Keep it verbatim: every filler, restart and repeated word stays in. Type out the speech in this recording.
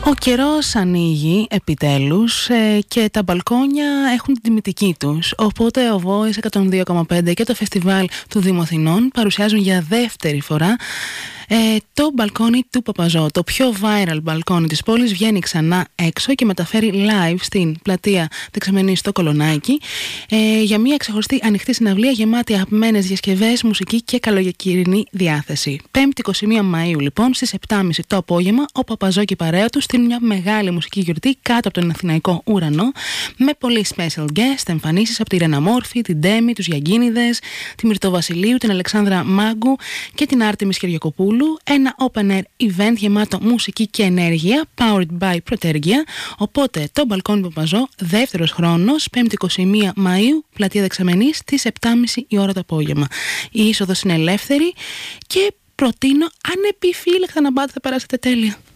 Ο καιρός ανοίγει επιτέλους ε, και τα μπαλκόνια έχουν την τιμητική τους. Οπότε ο Voice εκατόν δύο κόμμα πέντε και το φεστιβάλ του Δήμου Αθηνών παρουσιάζουν για δεύτερη φορά Ε, το μπαλκόνι του Παπαζό. Το πιο viral μπαλκόνι της πόλης βγαίνει ξανά έξω και μεταφέρει live στην πλατεία Δεξαμενής στο Κολονάκι ε, για μια ξεχωριστή ανοιχτή συναυλία γεμάτη αγαπημένες διασκευές, μουσική και καλοκαιρινή διάθεση. Πέμπτη είκοσι μία Μαΐου λοιπόν στις επτά και μισή το απόγευμα ο Παπαζό και η παρέα του στείλουν μια μεγάλη μουσική γιορτή κάτω από τον αθηναϊκό ουρανό με πολύ special guest εμφανίσεις από τη Ρένα Μόρφη, την Ντέμι, τους Γιαγκίνιδες, τη Μυρτώ Βασιλείου, την Αλεξάνδρα Μάγκου και την Άρτεμις Κυριακοπούλου. Ένα open air event γεμάτο μουσική και ενέργεια, powered by Protergia. Οπότε το μπαλκόνι Παπαζό, δεύτερος χρόνος, πέμπτη είκοσι μία Μαΐου, πλατεία Δεξαμενής, στις επτά και μισή η ώρα το απόγευμα. Η είσοδος είναι ελεύθερη και προτείνω ανεπιφύλακτα να πάτε, θα περάσετε τέλεια.